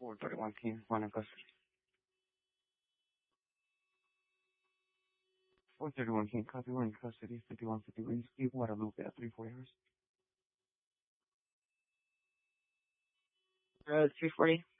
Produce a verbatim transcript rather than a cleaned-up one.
four thirty-one King, one in custody. four thirty-one King, copy, one in custody, fifty-one fifty Windspeed, Guadalupe at three forty hours. Road three forty.